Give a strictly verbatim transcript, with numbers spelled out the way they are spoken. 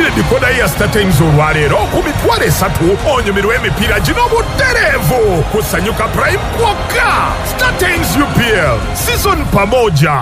gulira dekoda ya StarTimes olwaleero ku mitwalo esatu onyumirwa emipiira gino butereevu kusanyuka Prime kwokka. StarTimes U P L season pamoja.